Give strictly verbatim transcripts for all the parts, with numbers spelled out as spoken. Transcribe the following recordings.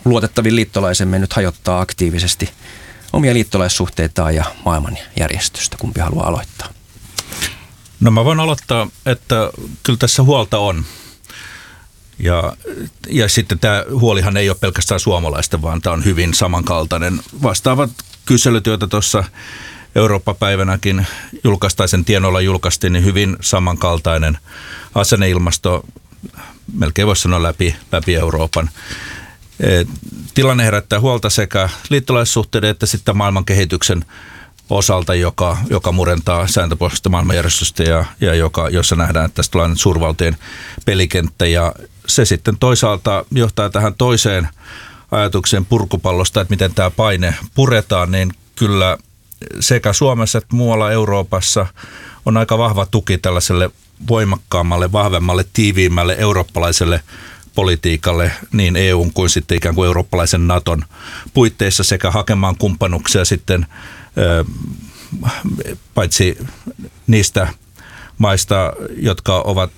luotettavin liittolaisemme nyt hajottaa aktiivisesti omia liittolaissuhteitaan ja maailmanjärjestystä. Kumpi haluaa aloittaa? No mä voin aloittaa, että kyllä tässä huolta on. Ja, ja sitten tämä huolihan ei ole pelkästään suomalaista, vaan tämä on hyvin samankaltainen. Vastaavat kyselyt, joita tuossa Eurooppa-päivänäkin julkaistaan, sen tienoilla julkaistiin, niin hyvin samankaltainen asenneilmasto, melkein voisi sanoa läpi, läpi Euroopan. Tilanne herättää huolta sekä liittolaissuhteiden että sitten maailman kehityksen osalta, joka, joka murentaa sääntöpohjaista maailmanjärjestystä ja, ja joka, jossa nähdään, että tästä tulee suurvaltojen pelikenttä. Ja se sitten toisaalta johtaa tähän toiseen ajatukseen purkupallosta, että miten tämä paine puretaan, niin kyllä sekä Suomessa että muualla Euroopassa on aika vahva tuki tällaiselle voimakkaammalle, vahvemmalle, tiiviimmälle eurooppalaiselle politiikalle niin E U:n kuin sitten ikään kuin eurooppalaisen Naton puitteissa sekä hakemaan kumppanuksia sitten paitsi niistä maista, jotka ovat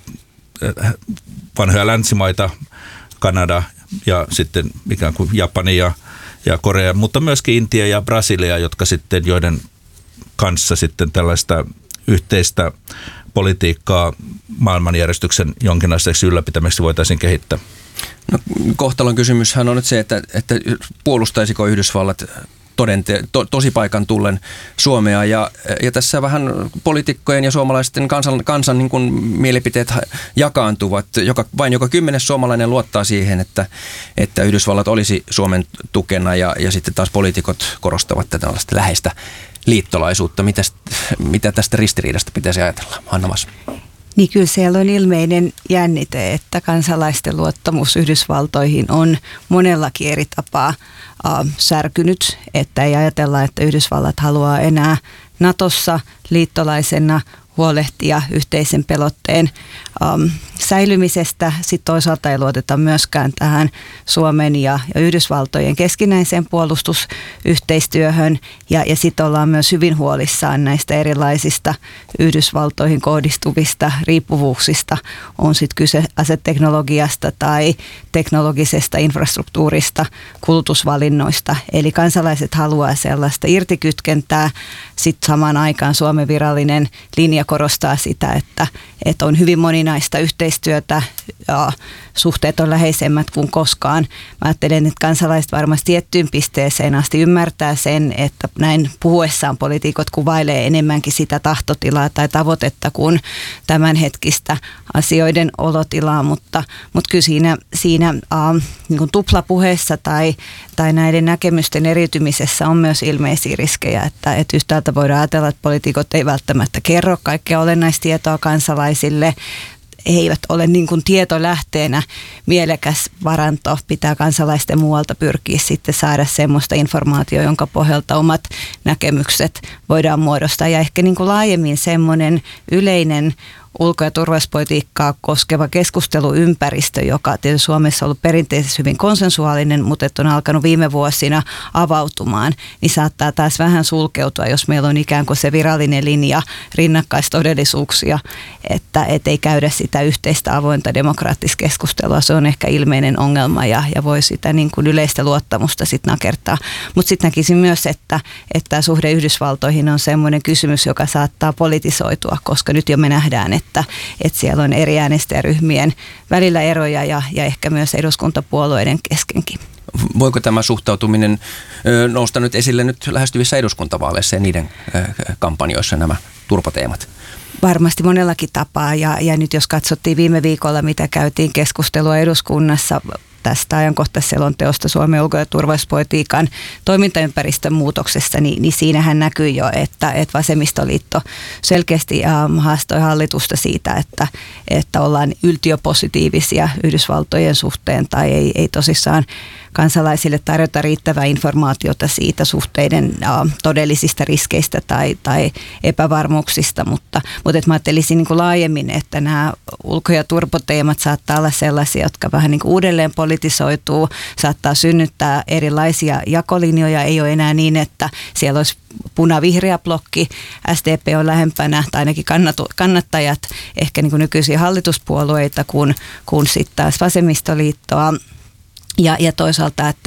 vanhoja länsimaita, Kanada ja sitten ikään kuin Japani ja, ja Korea, mutta myöskin Intia ja Brasilia, jotka sitten, joiden kanssa sitten tällaista yhteistä politiikkaa maailmanjärjestyksen jonkinlaiseksi ylläpitämiseksi voitaisiin kehittää. No, kohtalon kysymyshän on nyt se, että, että puolustaisiko Yhdysvallat todente, to, tosipaikan tullen Suomea ja, ja tässä vähän poliitikkojen ja suomalaisten kansan, kansan niin kuin mielipiteet jakaantuvat. Joka, vain joka kymmenes suomalainen luottaa siihen, että, että Yhdysvallat olisi Suomen tukena ja, ja sitten taas poliitikot korostavat tätä läheistä liittolaisuutta. Mitä, mitä tästä ristiriidasta pitäisi ajatella? Hanna Mas. Niin kyllä siellä on ilmeinen jännite, että kansalaisten luottamus Yhdysvaltoihin on monellakin eri tapaa äh, särkynyt, että ei ajatella, että Yhdysvallat haluaa enää Natossa liittolaisena huolehtia yhteisen pelotteen ähm, säilymisestä. Sitten toisaalta ei luoteta myöskään tähän Suomen ja, ja Yhdysvaltojen keskinäiseen puolustusyhteistyöhön. Ja, ja sitten ollaan myös hyvin huolissaan näistä erilaisista Yhdysvaltoihin kohdistuvista riippuvuuksista. On sitten kyse aseteknologiasta tai teknologisesta infrastruktuurista, kulutusvalinnoista. Eli kansalaiset haluaa sellaista irtikytkentää. Sitten samaan aikaan Suomen virallinen linja korostaa sitä, että, että on hyvin moninaista yhteistyötä ja suhteet on läheisemmät kuin koskaan. Mä ajattelen, että kansalaiset varmasti tiettyyn pisteeseen asti ymmärtää sen, että näin puhuessaan poliitikot kuvailee enemmänkin sitä tahtotilaa tai tavoitetta kuin tämänhetkistä asioiden olotilaa, mutta, mutta kyllä siinä, siinä äh, niin kuin tuplapuheessa tai, tai näiden näkemysten eriytymisessä on myös ilmeisiä riskejä, että, että yhtäältä voidaan ajatella, että poliitikot ei välttämättä kerro kaikkea olennaista tietoa kansalaisille. He eivät ole niin kuin tietolähteenä mielekäs varanto. Pitää kansalaisten muualta pyrkiä sitten saada semmoista informaatiota, jonka pohjalta omat näkemykset voidaan muodostaa. Ja ehkä niin kuin laajemmin semmoinen yleinen ulko- ja turvallisuuspolitiikkaa koskeva keskusteluympäristö, joka tietysti Suomessa on ollut perinteisesti hyvin konsensuaalinen, mutta on alkanut viime vuosina avautumaan, niin saattaa taas vähän sulkeutua, jos meillä on ikään kuin se virallinen linja rinnakkaistodellisuuksia, että et ei käydä sitä yhteistä avointa demokraattista keskustelua. Se on ehkä ilmeinen ongelma ja, ja voi sitä niin kuin yleistä luottamusta sitten nakertaa. Mutta sitten näkisin myös, että, että suhde Yhdysvaltoihin on semmoinen kysymys, joka saattaa politisoitua, koska nyt jo me nähdään, että, että siellä on eri äänestäjäryhmien välillä eroja ja, ja ehkä myös eduskuntapuolueiden keskenkin. Voiko tämä suhtautuminen ö, nousta nyt esille nyt lähestyvissä eduskuntavaaleissa ja niiden ö, kampanjoissa nämä turpateemat? Varmasti monellakin tapaa ja, ja nyt jos katsottiin viime viikolla, mitä käytiin keskustelua eduskunnassa tästä ajankohtaisselonteosta Suomen ulko- ja turvallisuuspolitiikan toimintaympäristön muutoksesta, niin, niin siinähän näkyy jo, että, että vasemmistoliitto selkeästi ähm, haastoi hallitusta siitä, että, että ollaan yltiöpositiivisia Yhdysvaltojen suhteen tai ei, ei tosissaan kansalaisille tarjota riittävää informaatiota siitä suhteiden äh, todellisista riskeistä tai, tai epävarmuuksista, mutta, mutta et mä ajattelisin niin kuin laajemmin, että nämä ulko- ja turpoteemat saattaa olla sellaisia, jotka vähän niin kuin uudelleen politisoituu, saattaa synnyttää erilaisia jakolinjoja, ei ole enää niin, että siellä olisi puna-vihreä blokki, S D P on lähempänä tai ainakin kannatu, kannattajat ehkä niin kuin nykyisiä hallituspuolueita kuin, kuin sitten taas vasemmistoliittoa. Ja, ja toisaalta, että